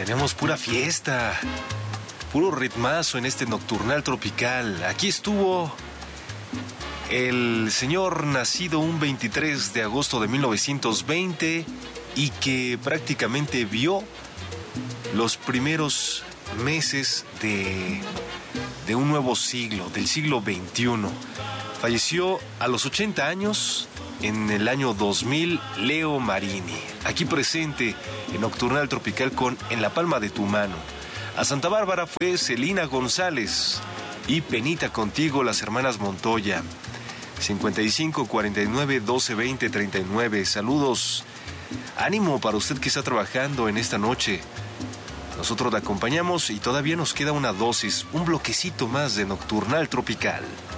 Tenemos pura fiesta, puro ritmazo en este Nocturnal Tropical. Aquí estuvo el señor nacido un 23 de agosto de 1920 y que prácticamente vio los primeros meses de un nuevo siglo, del siglo XXI. Falleció a los 80 años en el año 2000, Leo Marini. Aquí presente en Nocturnal Tropical con En la palma de tu mano. A Santa Bárbara fue Celina González y Penita contigo, las hermanas Montoya. 55 49 12 20 39. Saludos. Ánimo para usted que está trabajando en esta noche. Nosotros la acompañamos y todavía nos queda una dosis, un bloquecito más de Nocturnal Tropical.